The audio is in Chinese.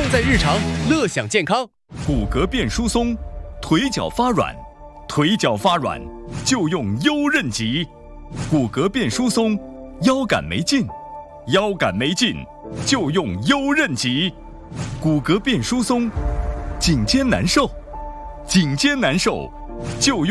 在日常，乐享健康。 骨骼变疏松，腿脚发软，腿脚发软就用优韧极。骨骼变疏松，腰杆没劲，腰杆没劲就用优韧极。骨骼变疏松，颈肩难受，颈肩难受就用